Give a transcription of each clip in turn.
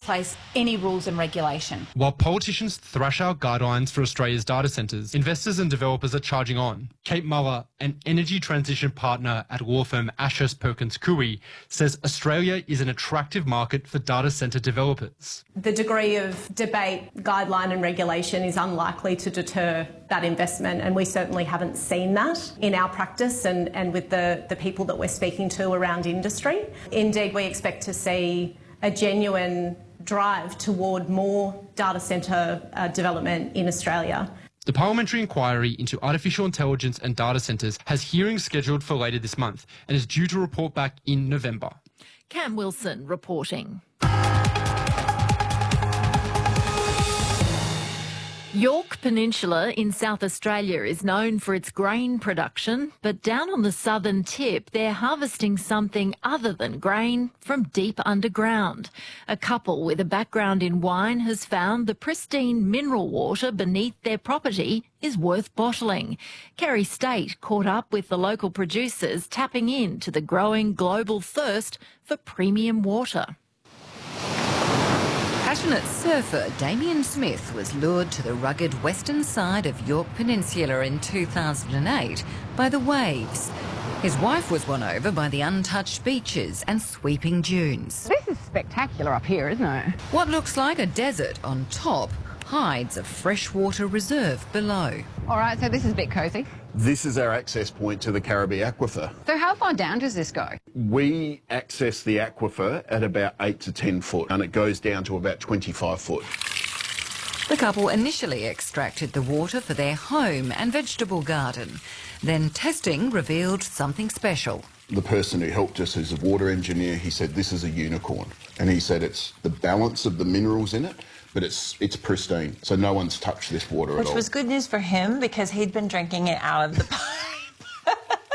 place any rules and regulation. While politicians thrash out guidelines for Australia's data centres, investors and developers are charging on. Kate Muller, an energy transition partner at law firm Ashurst Perkins Coie, says Australia is an attractive market for data centre developers. The degree of debate, guideline and regulation is unlikely to deter that investment, and we certainly haven't seen that in our practice and with the people that we're speaking to around industry. Indeed, we expect to see a genuine drive toward more data centre development in Australia. The parliamentary inquiry into artificial intelligence and data centres has hearings scheduled for later this month and is due to report back in November. Cam Wilson reporting. Yorke Peninsula in South Australia is known for its grain production, but down on the southern tip, they're harvesting something other than grain from deep underground. A couple with a background in wine has found the pristine mineral water beneath their property is worth bottling. Kerry State caught up with the local producers, tapping into the growing global thirst for premium water. Passionate surfer Damien Smith was lured to the rugged western side of Yorke Peninsula in 2008 by the waves. His wife was won over by the untouched beaches and sweeping dunes. This is spectacular up here, isn't it? What looks like a desert on top hides a freshwater reserve below. All right, so this is a bit cosy. This is our access point to the Karrabee Aquifer. So how far down does this go? We access the aquifer at about 8 to 10 foot and it goes down to about 25 foot. The couple initially extracted the water for their home and vegetable garden. Then testing revealed something special. The person who helped us is a water engineer. He said this is a unicorn. And he said it's the balance of the minerals in it, but it's pristine. So no one's touched this water at all. Which was good news for him because he'd been drinking it out of the pipe.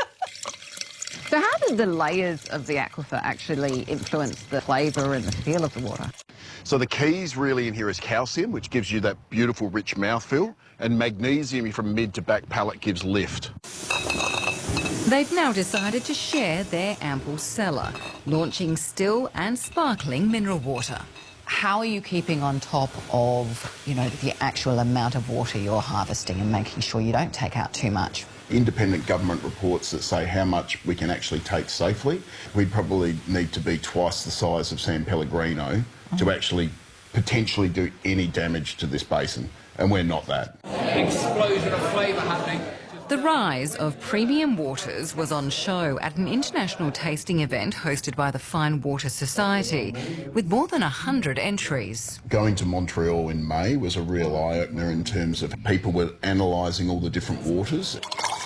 So how did the layers of the aquifer actually influence the flavour and the feel of the water? So the keys really in here is calcium, which gives you that beautiful rich mouthfeel, and magnesium from mid to back palate gives lift. They've now decided to share their ample cellar, launching still and sparkling mineral water. How are you keeping on top of, the actual amount of water you're harvesting and making sure you don't take out too much? Independent government reports that say how much we can actually take safely. We'd probably need to be twice the size of San Pellegrino to actually potentially do any damage to this basin, and we're not that. Explosion of flavour happening. The rise of premium waters was on show at an international tasting event hosted by the Fine Water Society, with more than 100 entries. Going to Montreal in May was a real eye-opener in terms of people were analysing all the different waters.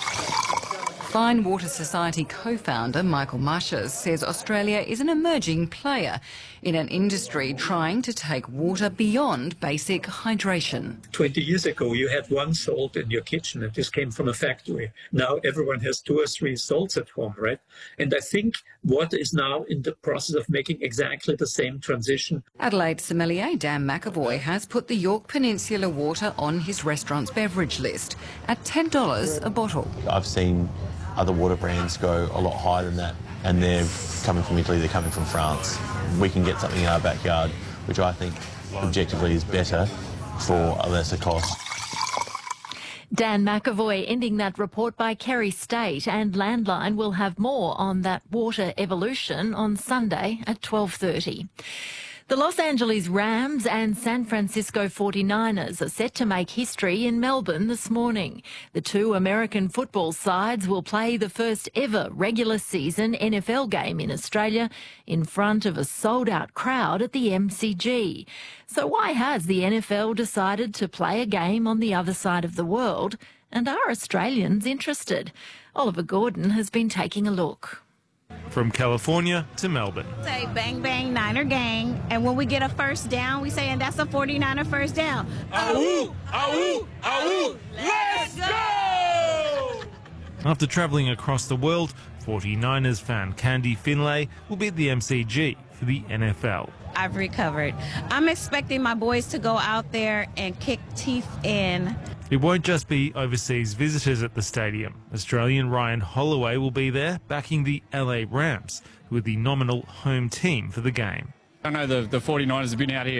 Fine Water Society co-founder Michael Marshes says Australia is an emerging player in an industry trying to take water beyond basic hydration. 20 years ago, you had one salt in your kitchen, and this came from a factory. Now everyone has 2 or 3 salts at home, right? And I think water is now in the process of making exactly the same transition. Adelaide sommelier Dan McAvoy has put the Yorke Peninsula water on his restaurant's beverage list at $10 a bottle. I've seen other water brands go a lot higher than that, and they're coming from Italy, they're coming from France. We can get something in our backyard, which I think objectively is better for a lesser cost. Dan McAvoy ending that report by Kerry State, and Landline will have more on that water evolution on Sunday at 12:30. The Los Angeles Rams and San Francisco 49ers are set to make history in Melbourne this morning. The two American football sides will play the first ever regular season NFL game in Australia in front of a sold-out crowd at the MCG. So why has the NFL decided to play a game on the other side of the world? And are Australians interested? Oliver Gordon has been taking a look. From California to Melbourne. Say bang bang Niner gang, and when we get a first down, we say, and that's a 49er first down. Ahoo! Ahoo! Ahoo! Let's go! After travelling across the world, 49ers fan Candy Finlay will be at the MCG for the NFL. I've recovered. I'm expecting my boys to go out there and kick teeth in. It won't just be overseas visitors at the stadium. Australian Ryan Holloway will be there, backing the LA Rams, who are the nominal home team for the game. I know the 49ers have been out here